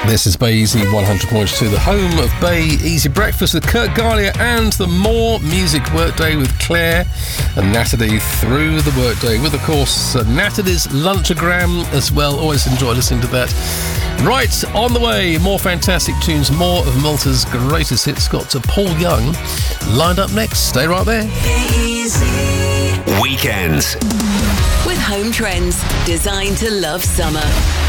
This is Bay Easy 100.2, the home of Bay Easy Breakfast with Kurt Garlier and the More Music Workday with Claire and Natalie through the workday with, of course, Natalie's Lunchagram as well. Always enjoy listening to that. Right, on the way, more fantastic tunes, more of Malta's greatest hits. Got to Paul Young lined up next. Stay right there. Weekends with Home Trends, designed to love summer.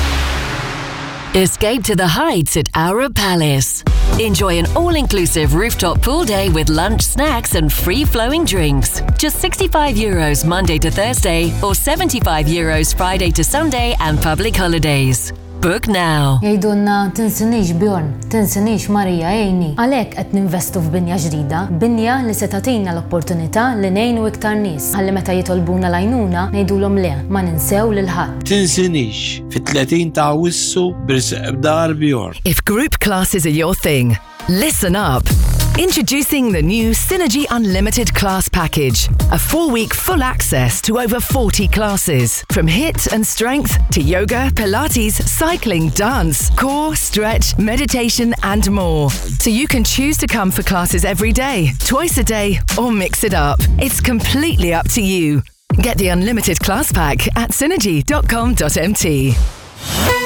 Escape to the heights at Aura Palace. Enjoy an all-inclusive rooftop pool day with lunch, snacks and free-flowing drinks. Just €65 Monday to Thursday or €75 Friday to Sunday and public holidays. Book now. Jgħidulna tinsinix Bjorn, tinsinix Marija jgħini. Għalhekk qed ninvestu f'binja ġdida, binja li se tagħtina l-opportunità li ngħinu iktar nies. Ħalli meta jitolbuna l-għajnuna ngħidulhom le, ma ninsew lil ħadd. Tinsinix fit-30 ta' Awwissu b'Risq b'Dar Bjorn. If group classes are your thing, listen up. Introducing the new Synergy Unlimited Class Package, a 4-week full access to over 40 classes, from HIIT and strength to yoga, Pilates, cycling, dance, core, stretch, meditation and more. So you can choose to come for classes every day, twice a day, or mix it up. It's completely up to you. Get the Unlimited Class Pack at synergy.com.mt.